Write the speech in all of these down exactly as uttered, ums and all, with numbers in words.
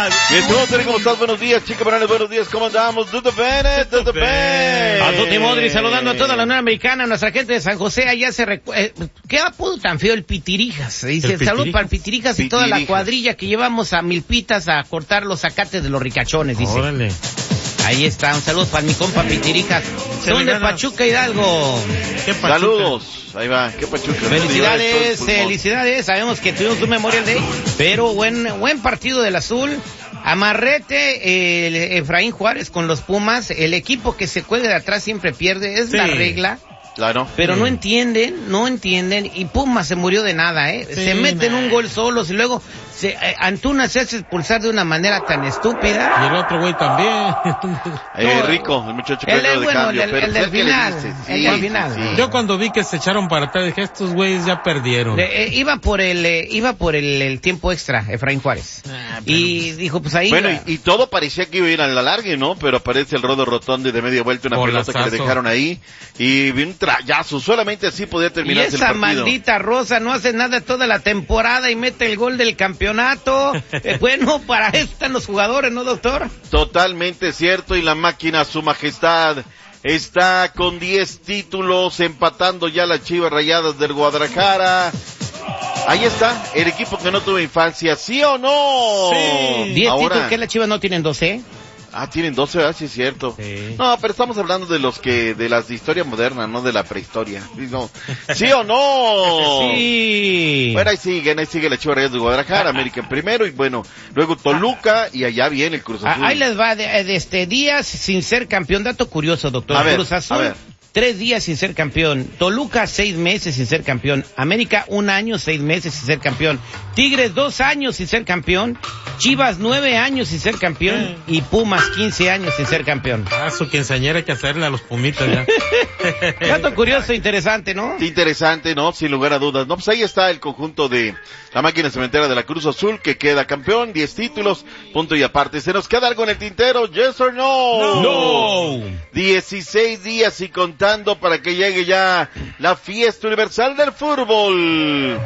Mi estimado Terry, ¿cómo estás? Buenos días, Chico Morales, buenos días, ¿cómo andamos? Tutto bene, tutto bene. A Tutti Modri saludando a toda la Unión Americana, nuestra gente de San José, allá se recuerda, eh, qué apodo tan feo el Pitirijas, dice, ¿El salud Pitirijas? para el Pitirijas y toda la cuadrilla que llevamos a Milpitas a cortar los zacates de los ricachones, dice. Órale. Ahí está, un saludo para mi compa Pitirijas. Son de Pachuca Hidalgo. ¿Qué Pachuca? Saludos, ahí va, qué Pachuca. Felicidades, felicidades, sabemos que tuvimos un Memorial Day, pero buen, buen partido del Azul. Amarrete, eh, Efraín Juárez con los Pumas, el equipo que se cuelga de atrás siempre pierde, es Sí. la regla. Claro. Pero Sí. no entienden, no entienden, y Pumas se murió de nada, ¿eh? Sí, se meten nah. un gol solos y luego se, eh, Antuna se hace expulsar de una manera tan estúpida. Y el otro güey también. Eh, No, Rico, el muchacho que el entró del- de bueno, cambio. el del- pero el del ¿sabes qué le final, dices? el Sí, del final. sí. Yo cuando vi que se echaron para atrás dije, estos güeyes ya perdieron. De- eh, iba por el eh, iba por el, el tiempo extra, Efraín Juárez. Ah, pero- Y dijo, pues ahí Bueno, va. y, y todo parecía que iba a ir a la larga, ¿no? Pero aparece el Rodo Rotondi de media vuelta, una pelota que le Golazazo. dejaron ahí. Y vi un trayazo, solamente así podía Y terminar el esa partido. maldita Rosa no hace nada toda la temporada y mete el gol del campeonato. Eh, bueno, para eso están los jugadores, ¿no, doctor? Totalmente cierto, y la máquina, su majestad, está con diez títulos, empatando ya las Chivas Rayadas del Guadalajara. Ahí está, el equipo que no tuvo infancia, ¿sí o no? Sí. Diez Ahora, títulos, que las Chivas no tienen doce. ah, tienen doce, ¿verdad? Sí, es cierto. Sí. No, pero estamos hablando de los que, de las de historia moderna, no de la prehistoria. ¿Sí, no? ¿Sí o no? Sí. Bueno, ahí siguen, ahí sigue la Chivas Rayadas de Guadalajara, América en primero, y bueno, luego Toluca, y allá viene el Cruz Ah, Azul. ahí les va, de, de este días sin ser campeón. Dato curioso, doctor. A ver, Cruz Azul, a ver. tres días sin ser campeón. Toluca, seis meses sin ser campeón. América, un año, seis meses sin ser campeón. Tigres, dos años sin ser campeón. Chivas, nueve años sin ser campeón. Y Pumas, quince años sin ser campeón. Ah, su quinceañera hay que hacerle a los pumitas ya. Dato curioso, interesante, ¿no? Interesante, ¿no? Sin lugar a dudas. No, pues ahí está el conjunto de la máquina cementera de la Cruz Azul, que queda campeón, diez títulos, punto y aparte. ¿Se nos queda algo en el tintero? ¿Yes or no? No. dieciséis días y contando para que llegue ya la fiesta universal del fútbol.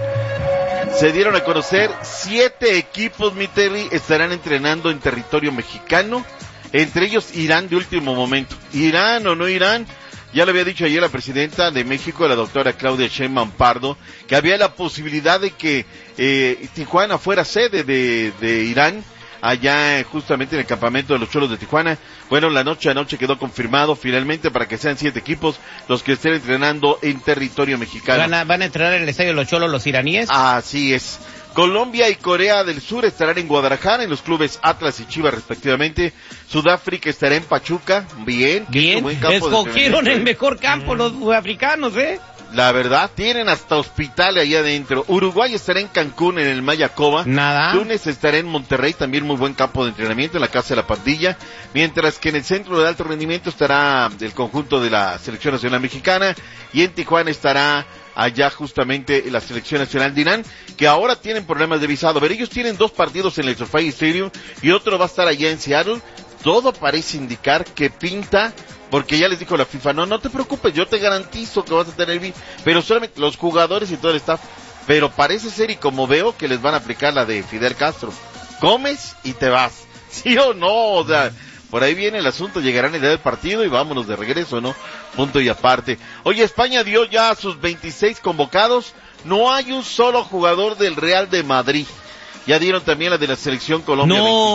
Se dieron a conocer siete equipos, mi Terry, estarán entrenando en territorio mexicano, entre ellos Irán de último momento. ¿Irán o no Irán? Ya le había dicho ayer la presidenta de México, la doctora Claudia Sheinbaum Pardo, que había la posibilidad de que eh, Tijuana fuera sede de, de Irán, allá justamente en el campamento de los Cholos de Tijuana. Bueno, la noche a noche quedó confirmado finalmente para que sean siete equipos los que estén entrenando en territorio mexicano. ¿Van a, van a entrenar en el estadio de los Cholos los iraníes? Así es. Colombia y Corea del Sur estarán en Guadalajara, en los clubes Atlas y Chivas respectivamente. Sudáfrica estará en Pachuca. Bien. Bien, buen campo de escogieron el entrenamiento. mejor campo los africanos, ¿eh? La verdad, tienen hasta hospital ahí adentro. Uruguay estará en Cancún, en el Mayacoba. Nada. Túnez estará en Monterrey, también muy buen campo de entrenamiento, en la Casa de la Pandilla. Mientras que en el centro de alto rendimiento estará el conjunto de la Selección Nacional Mexicana. Y en Tijuana estará allá justamente la Selección Nacional de Irán, que ahora tienen problemas de visado. A ver, ellos tienen dos partidos en el SoFi Stadium y otro va a estar allá en Seattle. Todo parece indicar que pinta, porque ya les dijo la FIFA, no, no te preocupes, yo te garantizo que vas a tener bien, pero solamente los jugadores y todo el staff, pero parece ser, y como veo, que les van a aplicar la de Fidel Castro, comes y te vas, ¿sí o no? O sea, por ahí viene el asunto, llegarán el día del partido y vámonos de regreso, ¿no? Punto y aparte. Oye, España dio ya a sus veintiséis convocados, no hay un solo jugador del Real de Madrid. Ya dieron también la de la selección Colombia.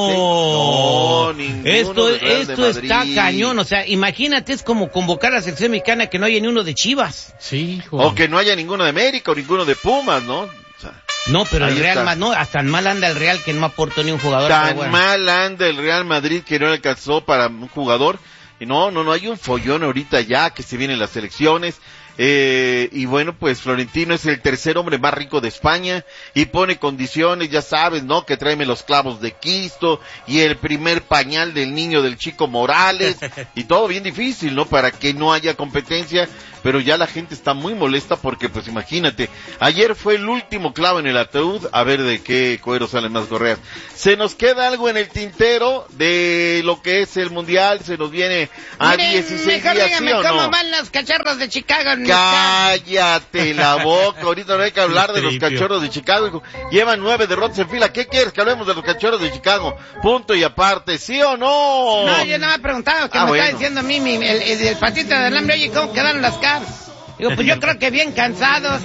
No, veintiséis. No, ninguno esto, del Real esto de está Madrid. cañón, o sea, imagínate, es como convocar a la selección mexicana que no haya ni uno de Chivas. Sí, hijo. O que no haya ninguno de América o ninguno de Pumas, ¿no? O sea, No, pero ahí el Real, está. Ma- no, hasta mal anda el Real que no aportó ni un jugador. pero Tan bueno. mal anda el Real Madrid que no le alcanzó para un jugador. Y no, no, no, hay un follón ahorita ya que se vienen las elecciones. Eh, y bueno, pues Florentino es el tercer hombre más rico de España y pone condiciones, ya sabes, ¿no? Que tráeme los clavos de Cristo y el primer pañal del niño del Chico Morales y todo bien difícil, ¿no? Para que no haya competencia, pero ya la gente está muy molesta porque, pues imagínate, ayer fue el último clavo en el ataúd, a ver de qué cuero salen más correas. Se nos queda algo en el tintero de lo que es el Mundial, se nos viene a Miren, dieciséis mejor días, ¿sí dígame o cómo no? van las cacharras de Chicago en Cállate la boca, ahorita no hay que hablar de los Cachorros de Chicago, hijo. Llevan nueve derrotas en fila, ¿qué quieres que hablemos de los Cachorros de Chicago? Punto y aparte, ¿sí o no? No, yo no me he preguntado, que ah, me bueno. está diciendo a mí mi, el, el, el patito de alambre, oye, ¿cómo quedaron las Cavs? Digo, pues yo creo que bien cansados.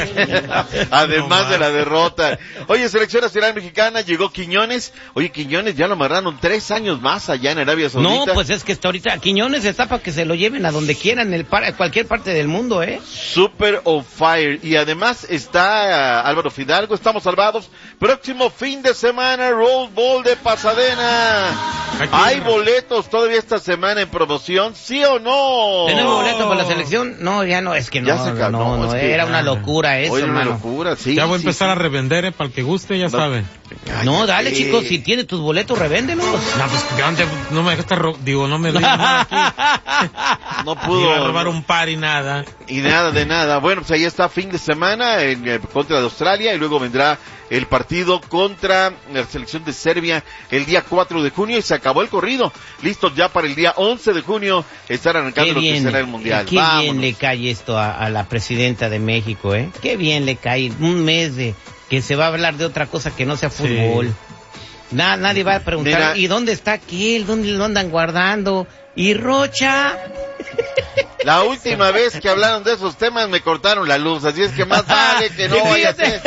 Además de la derrota. Oye, selección nacional mexicana, llegó Quiñones. Oye, Quiñones ya lo amarraron tres años más allá en Arabia Saudita. No, pues es que está ahorita, Quiñones está para que se lo lleven a donde quieran, en el par, cualquier parte del mundo, ¿eh? Super on fire. Y además está uh, Álvaro Fidalgo, estamos salvados. Próximo fin de semana, Rose Bowl de Pasadena. Aquí ¿hay no. boletos todavía esta semana en promoción? ¿Sí o no? ¿Tenemos boletos para la selección? No, ya no, es que no, ya se acabó, no, no, es no que, era una locura eso, oye, hermano. Una locura, sí. Ya voy a sí, empezar sí. a revender, eh, para el que guste, ya no. saben. Ay, no, dale, ay, chicos, si tienes tus boletos, revéndelos. No, pues, ¿dónde? No me dejaste, ro- digo, no me digas nada aquí. No pudo. Iba a robar un par y nada. Y nada de nada. Bueno, pues ahí está fin de semana en, eh, contra de Australia y luego vendrá el partido contra la selección de Serbia el día cuatro de junio y se acabó el corrido. Listos ya para el día once de junio estar arrancando lo que será el Mundial. Qué Vámonos. bien le cae esto a, a la presidenta de México, ¿eh? Qué bien le cae un mes de que se va a hablar de otra cosa que no sea fútbol. Sí. Na, nadie va a preguntar, mira, ¿y dónde está aquel? ¿Dónde lo andan guardando? ¿Y Rocha? La última vez que hablaron de esos temas me cortaron la luz, así es que más vale que no vaya a ser.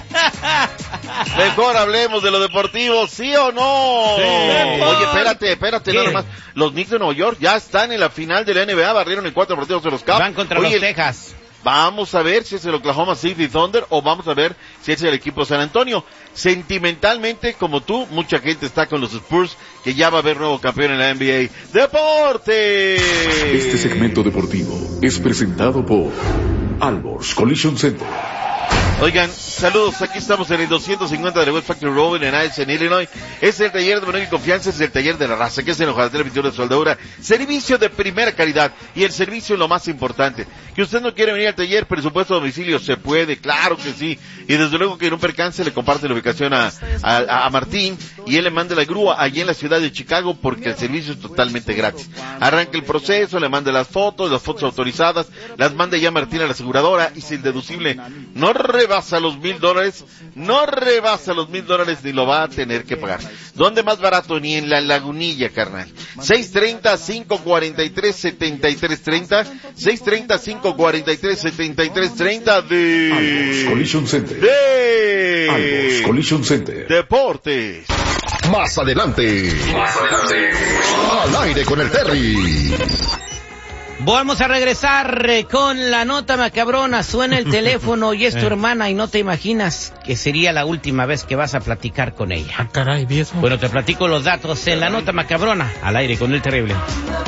Mejor hablemos de lo deportivo, ¿sí o no? Sí. Oye, espérate, espérate, nada más. Los Knicks de Nueva York ya están en la final de la N B A, barrieron en cuatro partidos de los Cavs. Van contra Oye, los Texas. Vamos a ver si es el Oklahoma City Thunder o vamos a ver si es el equipo San Antonio. Sentimentalmente, como tú, mucha gente está con los Spurs, que ya va a haber nuevo campeón en la N B A. ¡Deporte! Este segmento deportivo es presentado por Alborz Collision Center. Oigan, saludos, aquí estamos en el doscientos cincuenta de la West Factory Road en Addison, Illinois. Es el taller de manejo y confianza, es el taller de la raza, que es en Hojaldera veintiuno de Soldadura. Servicio de primera calidad, y el servicio es lo más importante. Que usted no quiere venir al taller, presupuesto a domicilio, se puede, claro que sí. Y desde luego que en un percance le comparte la ubicación a, a, a Martín, y él le manda la grúa allí en la ciudad de Chicago, porque el servicio es totalmente gratis. Arranca el proceso, le manda las fotos, las fotos autorizadas, las manda ya Martín a la aseguradora, y si el deducible no rebasa los mil dólares, no rebasa los mil dólares ni lo va a tener que pagar. ¿Dónde más barato? Ni en la Lagunilla, carnal. seis treinta, cinco cuarenta y tres, setenta y tres treinta, seis treinta, cinco cuarenta y tres, setenta y tres treinta de... Alborz Collision Center. De... Alborz Collision Center. Deportes. Más adelante. Más adelante. Al aire con el Terry. Vamos a regresar eh, con la nota macabrona. Suena el teléfono y es tu hermana y no te imaginas que sería la última vez que vas a platicar con ella. Ah, caray, ¿y eso? Bueno, te platico los datos en la nota macabrona, al aire con el terrible.